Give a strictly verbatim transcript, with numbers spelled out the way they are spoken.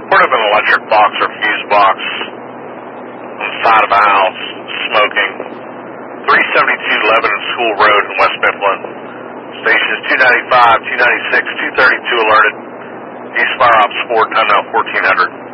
Report of an electric box or fuse box on the side of a house, smoking. three seventy-two Lebanon School Road in West Mifflin. Stations two ninety-five, two ninety-six, two thirty-two alerted. East Fire Ops four, time now fourteen hundred.